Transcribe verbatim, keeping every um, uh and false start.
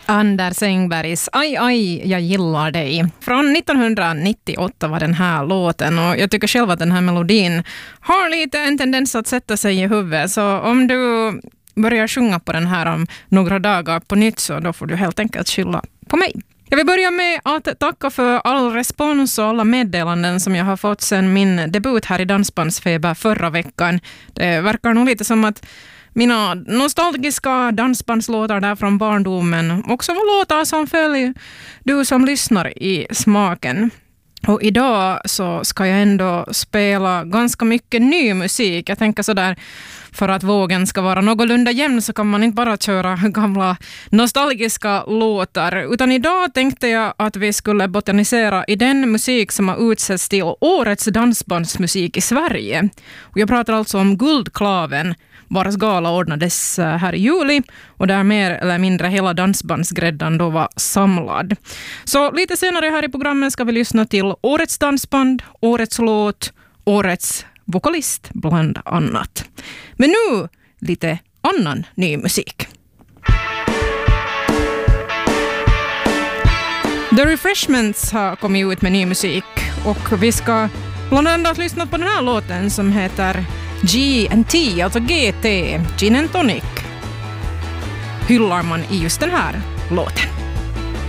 Anders Engbergs Aj, aj, jag gillar dig. Från nittonhundranittioåtta var den här låten och jag tycker själv att den här melodin har lite en tendens att sätta sig i huvudet. Så om du börjar sjunga på den här om några dagar på nytt så då får du helt enkelt skylla på mig. Jag vill börja med att tacka för all respons och alla meddelanden som jag har fått sedan min debut här i Dansbandsfeber förra veckan. Det verkar nog lite som att mina nostalgiska dansbandslåtar där från barndomen också var låtar som följer du som lyssnar i smaken. Och idag så ska jag ändå spela ganska mycket ny musik. Jag tänker sådär, för att vågen ska vara någorlunda jämn så kan man inte bara köra gamla nostalgiska låtar. Utan idag tänkte jag att vi skulle botanisera i den musik som har utsetts till årets dansbandsmusik i Sverige. Och jag pratar alltså om Guldklaven, vars gala ordnades här i juli och där mer eller mindre hela dansbandsgräddan då var samlad. Så lite senare här i programmet ska vi lyssna till årets dansband, årets låt, årets vokalist bland annat. Men nu lite annan ny musik. The Refreshments har kommit ut med ny musik och vi ska bland annat lyssna på den här låten som heter G and T, alltså G T, Gin and Tonic, hyllar man i just den här låten.